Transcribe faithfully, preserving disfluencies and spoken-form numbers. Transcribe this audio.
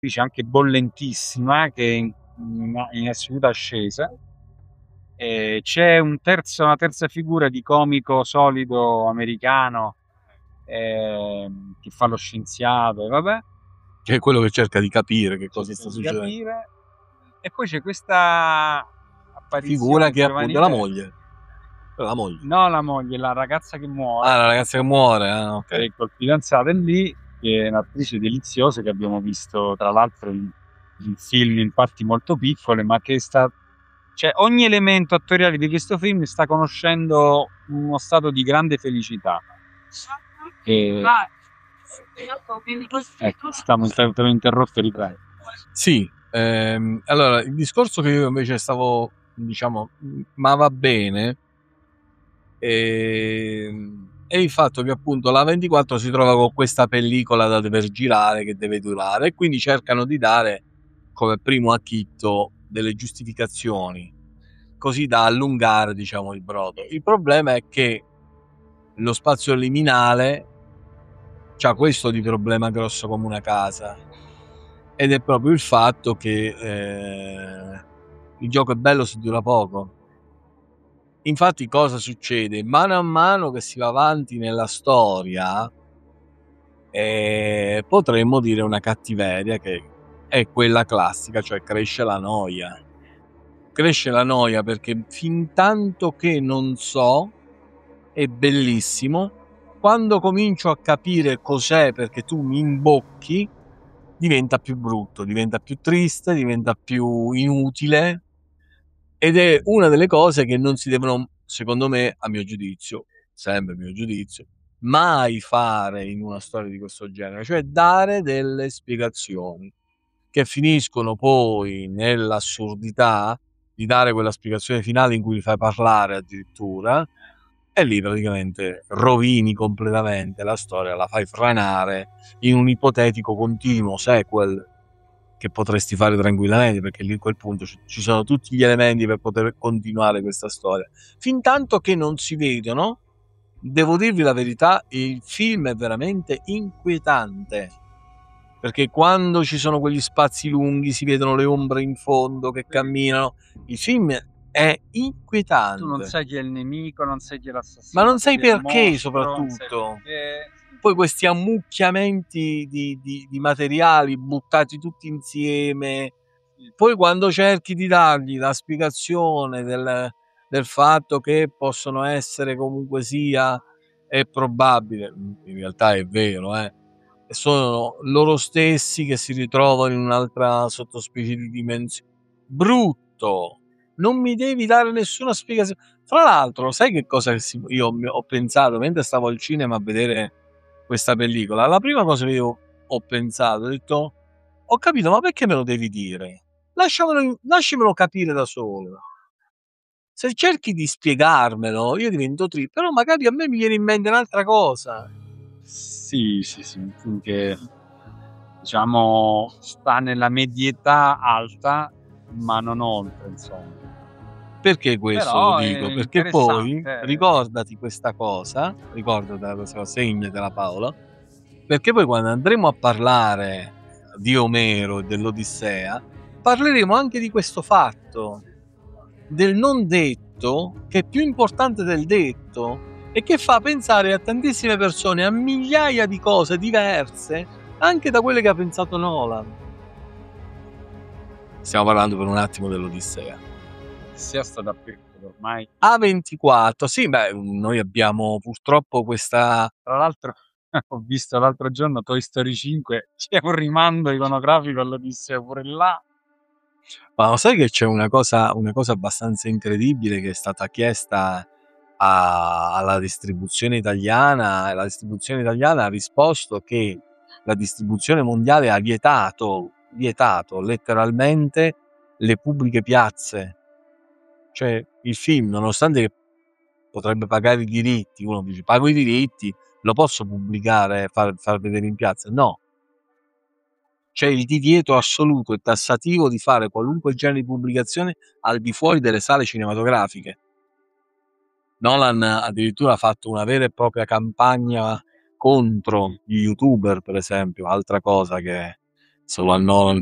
dice anche bollentissima, che è in, in, in assoluta ascesa. E c'è un terzo, una terza figura di comico solido americano, ehm, che fa lo scienziato, e vabbè, Che è quello che cerca di capire che cosa cerca sta di succedendo. capire. E poi c'è questa Figura apparizione che è appunto la giovanile. moglie. La moglie. No, la moglie, la ragazza che Ah, muore, la ragazza che muore, ah, ok. ecco, il fidanzato è lì, che è un'attrice deliziosa che abbiamo visto tra l'altro in, in film in parti molto piccole, ma che sta, cioè ogni elemento attoriale di questo film sta conoscendo uno stato di grande felicità. E, ecco, stiamo, te l'ho interrotto, riprendo. Sì, ehm, allora il discorso che io invece stavo, diciamo, ma va bene, ehm, è il fatto che appunto la ventiquattro si trova con questa pellicola da dover girare che deve durare e quindi cercano di dare come primo acchitto delle giustificazioni così da allungare, diciamo, il brodo. Il problema è che lo spazio liminale c'ha questo di problema grosso come una casa, ed è proprio il fatto che eh, il gioco è bello se dura poco. Infatti cosa succede? Mano a mano che si va avanti nella storia, eh, potremmo dire una cattiveria che è quella classica, cioè cresce la noia. Cresce la noia perché fin tanto che non so, è bellissimo, quando comincio a capire cos'è perché tu mi imbocchi, diventa più brutto, diventa più triste, diventa più inutile, ed è una delle cose che non si devono, secondo me, a mio giudizio, sempre a mio giudizio, mai fare in una storia di questo genere, cioè dare delle spiegazioni che finiscono poi nell'assurdità di dare quella spiegazione finale in cui li fai parlare addirittura, e lì praticamente rovini completamente la storia, la fai franare in un ipotetico continuo sequel che potresti fare tranquillamente, perché lì a quel punto ci sono tutti gli elementi per poter continuare questa storia. Fin tanto che non si vedono, devo dirvi la verità, il film è veramente inquietante, perché quando ci sono quegli spazi lunghi si vedono le ombre in fondo che camminano, il film è inquietante. Tu non sai chi è il nemico, non sai chi è l'assassino, ma non sai chi è il perché, mostro, soprattutto. perché. Poi questi ammucchiamenti di, di, di materiali buttati tutti insieme, poi quando cerchi di dargli la spiegazione del, del fatto che possono essere comunque sia, è probabile, in realtà è vero, eh, sono loro stessi che si ritrovano in un'altra sottospecie di dimensione. Brutto, non mi devi dare nessuna spiegazione. Tra l'altro, sai che cosa io ho pensato mentre stavo al cinema a vedere questa pellicola? La prima cosa che io ho pensato, ho detto, ho capito, ma perché me lo devi dire? Lasciamelo, lasciamelo capire da solo. Se cerchi di spiegarmelo, io divento triste, però magari a me mi viene in mente un'altra cosa. Sì, sì, sì, che diciamo sta nella medietà alta, ma non oltre, insomma. Perché questo lo Però dico? è Perché poi interessante. ricordati questa cosa, ricordatela questa cosa, segnatela Paolo, perché poi quando andremo a parlare di Omero e dell'Odissea, parleremo anche di questo fatto, del non detto, che è più importante del detto e che fa pensare a tantissime persone a migliaia di cose diverse, anche da quelle che ha pensato Nolan. Stiamo parlando per un attimo dell'Odissea. Sia sta dappertutto ormai. A ventiquattro, sì, beh, noi abbiamo purtroppo questa. Tra l'altro, ho visto l'altro giorno Toy Story cinque, c'è un rimando iconografico all'Odissea pure là. Ma lo sai che c'è una cosa, una cosa abbastanza incredibile che è stata chiesta a, alla distribuzione italiana, e la distribuzione italiana ha risposto che la distribuzione mondiale ha vietato, vietato letteralmente le pubbliche piazze. Cioè il film, nonostante che potrebbe pagare i diritti, uno dice pago i diritti, lo posso pubblicare, far, far vedere in piazza? No. C'è il divieto assoluto e tassativo di fare qualunque genere di pubblicazione al di fuori delle sale cinematografiche. Nolan addirittura ha fatto una vera e propria campagna contro gli youtuber, per esempio, altra cosa che Solo a Nolan